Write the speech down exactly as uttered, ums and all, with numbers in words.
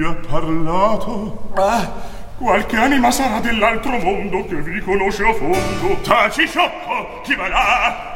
ha parlato? Ah, qualche anima sarà dell'altro mondo che vi conosce a fondo. Taci, sciocco! Chi va là?